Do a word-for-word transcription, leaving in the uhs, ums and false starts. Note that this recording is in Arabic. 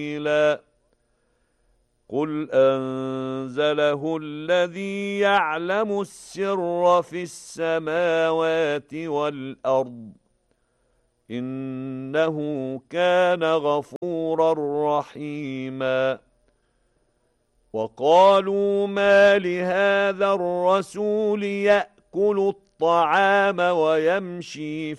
تفصيلا قل أنزله الذي يعلم السر في السماوات والأرض إنه كان غفورا رحيما وقالوا ما لهذا الرسول يأكل الطعام ويمشي